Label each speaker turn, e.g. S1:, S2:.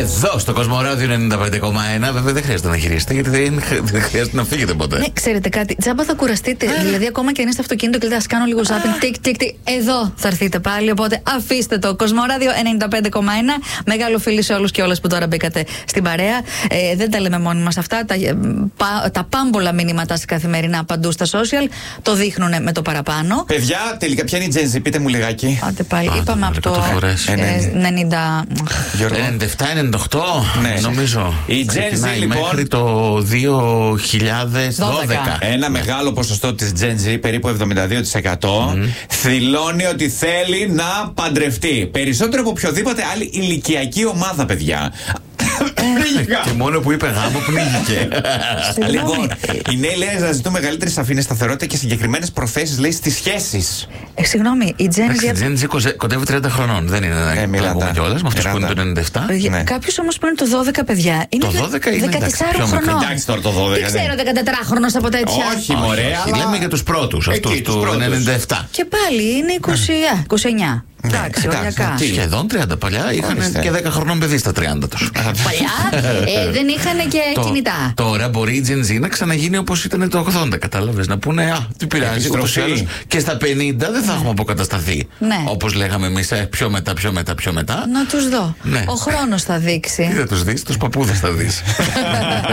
S1: Εδώ στο Κοσμοράδιο 95,1. Βέβαια δεν χρειάζεται να χειρίσετε, γιατί δεν χρειάζεται να φύγετε ποτέ.
S2: Ναι, ξέρετε κάτι, τζάμπα θα κουραστείτε. Δηλαδή, ακόμα και αν είστε στο αυτοκίνητο και λέτε, ας κάνω λίγο shopping, τικ, εδώ θα έρθετε πάλι. Οπότε αφήστε το. Κοσμοράδιο 95,1. Μεγάλο φίλο σε όλους και όλες που τώρα μπήκατε στην παρέα. Δεν τα λέμε μόνοι μας αυτά. Τα πάμπολα μηνύματα σε καθημερινά παντού στα social το δείχνουν με το παραπάνω.
S3: Παιδιά, τελικά ποια είναι η Gen Z, πείτε μου λιγάκι.
S2: Άντε πάλι, είπαμε από το
S1: 97-98,
S3: ναι,
S1: νομίζω.
S3: Η Gen Z λοιπόν
S1: μέχρι το 2012.
S3: Ένα μεγάλο ποσοστό της Gen Z, περίπου 72%, θυλώνει ότι θέλει να παντρευτεί. Περισσότερο από οποιοδήποτε άλλη ηλικιακή ομάδα, παιδιά.
S1: Και μόνο που είπε γάμο πνίγηκε.
S3: Λοιπόν, οι νέοι λέει να ζητούν μεγαλύτερη σαφήνεια, σταθερότητα και συγκεκριμένες προθέσεις, λέει, στις σχέσεις.
S2: Συγγνώμη, η Gen
S1: Z κοντεύει 30 χρονών. Δεν είναι ένα
S3: μιλάτε
S1: κιόλας με αυτούς που είναι το 97.
S2: Κάποιος όμως που είναι το 12, παιδιά, είναι 14 χρονών.
S3: Εντάξει τώρα το 12.
S2: Δεν ξέρω 14χρονος από τέτοια.
S3: Όχι, μωρέ.
S1: Λέμε για τους πρώτους, αυτούς του 97.
S2: Και πάλι είναι 29. Εντάξει, οριακά.
S1: Σχεδόν 30. Παλιά είχαν και 10 χρονών παιδί στα 30 τους.
S2: Παλιά δεν είχαν και κινητά.
S1: Τώρα μπορεί η Gen Z να ξαναγίνει όπως ήταν το 80. Κατάλαβες, να πούνε τι πειράζει. Και στα 50 δεν θα έχουμε αποκατασταθεί. Όπως λέγαμε εμείς, πιο μετά.
S2: Να τους δω. Ο χρόνος θα δείξει.
S1: Τι θα τους δεις, τους παππούδες θα δεις.